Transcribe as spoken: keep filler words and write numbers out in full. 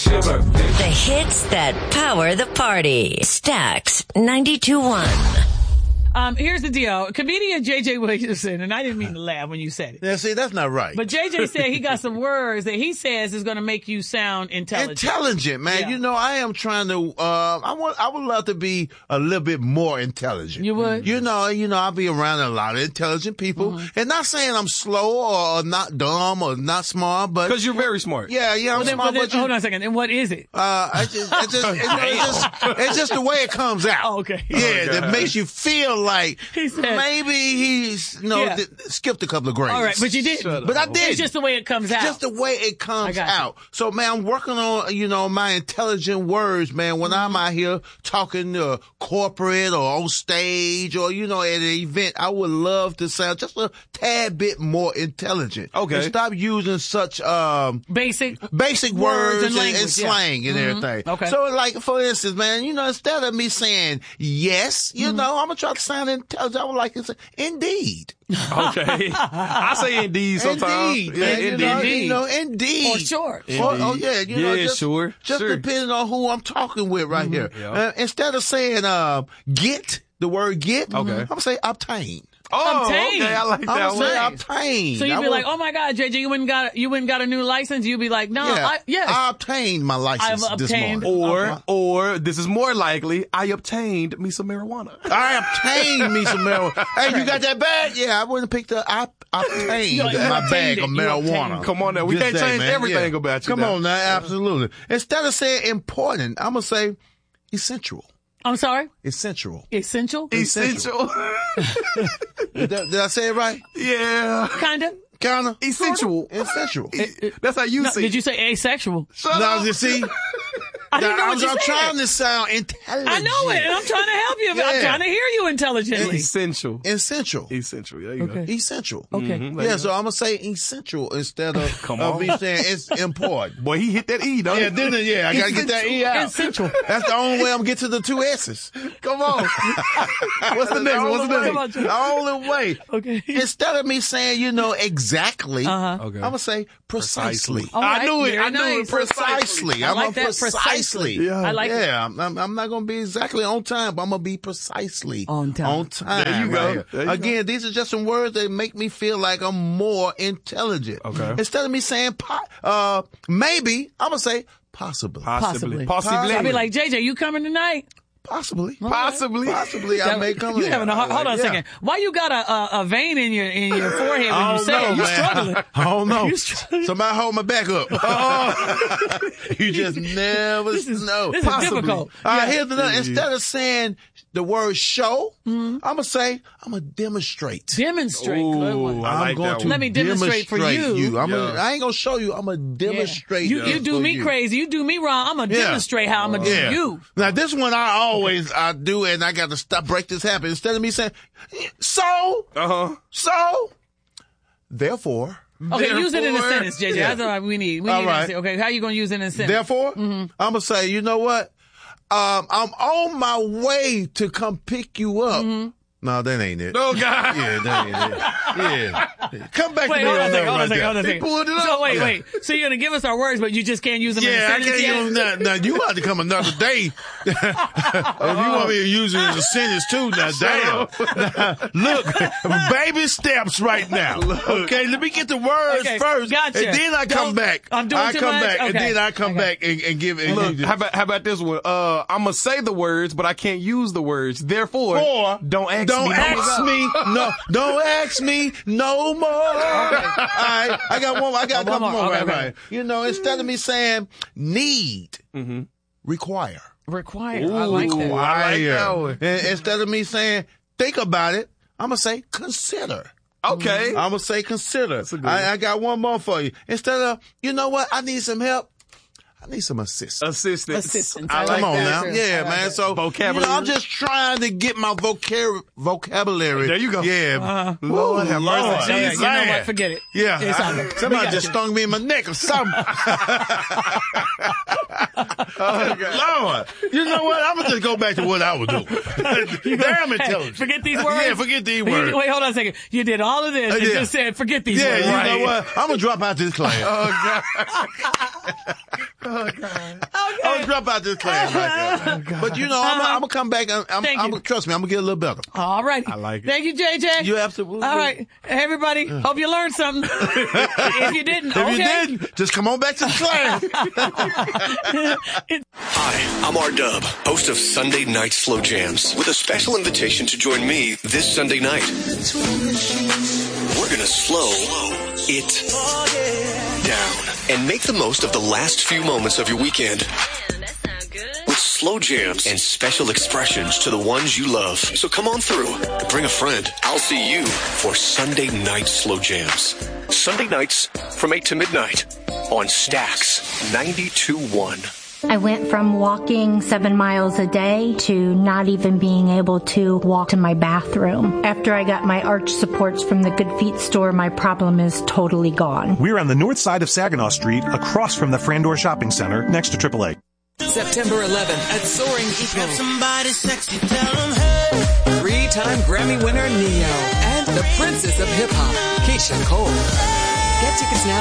shiver. The hits that power the party. Stax ninety-two point one. Um, here's the deal. Comedian J J Williamson, and I didn't mean to laugh when you said it. Yeah, see, that's not right. But J J said he got some words that he says is going to make you sound intelligent. Intelligent, man. Yeah. You know, I am trying to, uh, I want, I would love to be a little bit more intelligent. You would? You know, you know, I'll be around a lot of intelligent people. Mm-hmm. And not saying I'm slow or not dumb or not smart, but. Because you're very smart. Yeah, yeah, I'm well, then, smart, well, but then, you, hold on a second. And what is it? Uh, I just, I just, it's, it's just, it's just the way it comes out. Oh, okay. Yeah, oh, that makes you feel like he said, maybe he's, you know, yeah. th- skipped a couple of grades. All right, but you did. But I did. It's just the way it comes out. Just the way it comes out. So, man, I'm working on, you know, my intelligent words, man. When mm-hmm. I'm out here talking uh, corporate or on stage or, you know, at an event, I would love to sound just a tad bit more intelligent. Okay. And stop using such um basic basic words, words and, and, language, and slang yeah. and mm-hmm. everything. Okay. So, like, for instance, man, you know, instead of me saying yes, you mm-hmm. know, I'm going to try to sound intelligent. I would like to say, indeed. Okay. I say indeed sometimes. Indeed. Yeah, Man, you indeed. know, you know, indeed. Or sure. Or, oh, yeah, you know, yeah, just, sure. just sure. depending on who I'm talking with right mm-hmm. here. Yeah. Uh, instead of saying, uh, get, the word get, okay. I'm going to say obtain. Oh, obtain. okay, I like that I'm one. say obtain. So you'd I be will, like, oh my God, J J, you went and got, you went and got a new license? You'd be like, no, yeah, I, yes. I obtained my license I've this obtained- morning. Or, Okay. or this is more likely, I obtained me some marijuana. I obtained me some marijuana. Hey, you got that bag? Yeah, I wouldn't pick the, I obtained You- you my obtained bag it. of You marijuana. obtained it. Come on now, we Just can't that, change man. everything Yeah. about you Come now. on now, absolutely. Instead of saying important, I'm going to say essential. I'm sorry? Essential. Essential? Essential. Did, that, did I say it right? Yeah. Kind of? Kinda. Essential. Essential. That's how you No, see did you say asexual? Shut Now, up. you see, I didn't know I'm, what you I'm said. trying to sound intelligent. I know it, and I'm trying to help you. Yeah. I'm trying to hear you intelligently. Essential. Essential. Essential. There you Okay. go. Essential. Okay. Mhm. Yeah, so I'm gonna say essential instead of, Come of on. me saying it's important. Boy, he hit that E, don't Yeah, he? didn't it? Yeah, I gotta get that E out. Essential. That's the only way I'm gonna get to the two S's. Come on. What's the next one? What's the only next way. one? The only way. Okay. Instead of me saying, you know, exactly, Uh-huh. Okay. I'm gonna say precisely. Precisely. All I right, knew it. very I knew nice. it precisely. I I'm like a that, precisely. Yeah. I like it. yeah, I'm, I'm, I'm not gonna be exactly on time, but I'm gonna be precisely On time. On time. There you go. right here. There you Again, these are just some words that make me feel like I'm more intelligent. Okay. Instead of me saying po- uh, maybe, I'm gonna say possibly. Possibly. Possibly. Possibly. I'd be like, J J, you coming tonight? Possibly. Possibly. Possibly. I may come You in. having a hard, hold on a Yeah. second. Why you got a, a, a vein in your in your forehead when I you don't say know, it? You man. struggling. I don't know. You struggling. Somebody hold my back up. You just never This is, know. this is difficult. All right, here's another. Instead of saying the word show, Mm-hmm. I'm gonna say I'm gonna demonstrate. Demonstrate. Ooh, Good one. I I'm like going that to one. Let me demonstrate for demonstrate you. I'm Yeah. gonna, I ain't gonna show you. I'm gonna demonstrate. You, you this do for me you. crazy. You do me wrong. I'm going to Yeah. demonstrate how I'm going to Yeah. do you. Now this one I always I do, and I got to stop break this habit. Instead of me saying so, Uh-huh. so, therefore. Okay, use it in a Therefore- sentence, J J. Yeah. That's what we need. We All need right. to say, okay, how you going to use it in a sentence? Therefore, Mm-hmm. I'm gonna say, you know what? Um, I'm on my way to come pick you up. Mm-hmm. No, that ain't it. Oh, God. Yeah, that ain't it. Yeah. Come back Wait, to me hold on on a that second, hold on a right second, there. hold on a second. pulled it up. So wait, Yeah. wait. So you're going to give us our words, but you just can't use them in a Yeah, I sentence can't yet? use that. Now, you have to come another day. If you want me to use it as a sentence too, now, damn. Now, look, baby steps right now. Okay, let me get the words Okay, first. gotcha. And then I come Don't- back. I'm doing I too come much? back. And Okay. then I come Okay. back and, and give it. Look, how about how about this one? Uh, I'm gonna say the words, but I can't use the words. Therefore, Or don't ask don't me. ask me. No, don't ask me no more. All right, I got one. I got a Oh, one couple more. more. Okay, Right, okay. right. You know, instead of me saying need, require. Required. I like that. Ooh, I like that one. And instead of me saying think about it, I'm gonna say consider. Okay. I'm gonna say consider. a good I, one. I got one more for you. Instead of you know what, I need some help. I need some assistance. Assistance. Assistance. I I like Come on that now. too. Yeah, I like man. that. So, Vocabulary. you know, I'm just trying to get my vocab- vocabulary. There you go. Yeah. Uh-huh. Lord have mercy. Yeah, yeah, you know Man. what? Forget it. Yeah. It's I- all good. somebody We got just you. stung me in my neck or something. Lord. You know what? I'm going to just go back to what I was doing. Damn Hey, intelligent. forget these words. Yeah, forget these You- words. Wait, hold on a second. You did all of this and Yeah. just said, forget these Yeah, words. you Right. know what? I'm going to drop out this class. Oh, God. Oh, God. Okay. I'm gonna drop out this class like that. But you know, I'm, I'm gonna come back. And I'm, Thank I'm, you. trust me, I'm gonna get a little better. All right. I like it. Thank you, J J. You absolutely. All right. Everybody, hope you learned something. If you didn't, If okay. you didn't, just come on back to the class. Hi, I'm R-Dub, host of Sunday Night Slow Jams, with a special invitation to join me this Sunday night. We're gonna slow it down and make the most of the last few moments of your weekend. With slow jams and special expressions to the ones you love. So come on through. Bring a friend. I'll see you for Sunday Night Slow Jams. Sunday nights from eight to midnight on Stax ninety-two point one. I went from walking seven miles a day to not even being able to walk to my bathroom. After I got my arch supports from the Good Feet store, my problem is totally gone. We're on the north side of Saginaw Street, across from the Frandor Shopping Center, next to triple A. September eleventh at Soaring Eagle. Somebody sexy, tell them hey. Three-time Grammy winner Neo and the Princess of Hip Hop, Keisha Cole. Get tickets now